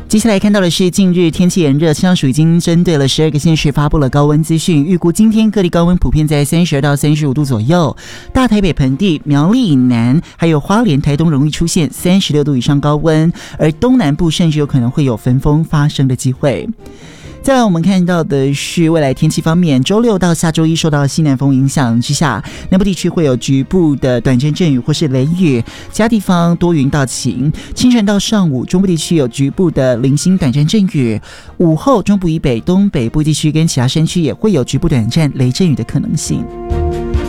接下来看到的是近日天气炎热，气象署已经针对了12个县市发布了高温资讯，预估今天各地高温普遍在32到35度左右，大台北盆地、苗栗以南还有花莲、台东容易出现36度以上高温，而东南部甚至有可能会有焚风发生的机会。再来我们看到的是未来天气方面，周六到下周一受到西南风影响之下，南部地区会有局部的短阵阵雨或是雷雨，其他地方多云到晴。清晨到上午，中部地区有局部的零星短暂阵雨，午后中部以北、东北部地区跟其他山区也会有局部短暂雷阵雨的可能性。